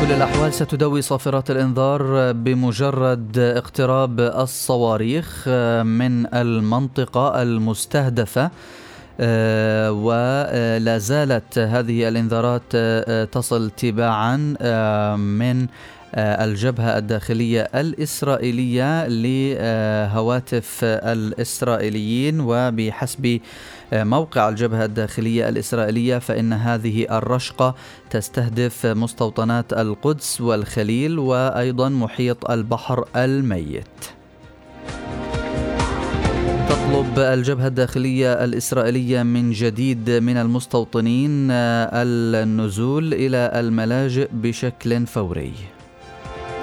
كل الأحوال ستدوي صافرات الإنذار بمجرد اقتراب الصواريخ من المنطقة المستهدفة، ولا زالت هذه الإنذارات تصل تباعا من الجبهة الداخلية الإسرائيلية لهواتف الإسرائيليين. وبحسب موقع الجبهة الداخلية الإسرائيلية فإن هذه الرشقة تستهدف مستوطنات القدس والخليل وأيضا محيط البحر الميت. تطلب الجبهة الداخلية الإسرائيلية من جديد من المستوطنين النزول إلى الملاجئ بشكل فوري.